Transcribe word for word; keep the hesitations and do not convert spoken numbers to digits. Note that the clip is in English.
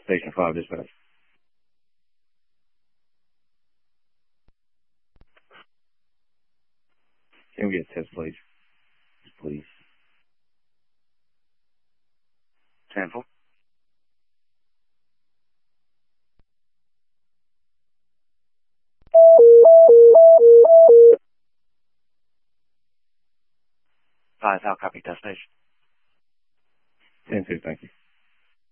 Station five dispatch. Can we get a test, please? Please. ten four. Five, how copy test station? ten two, thank you.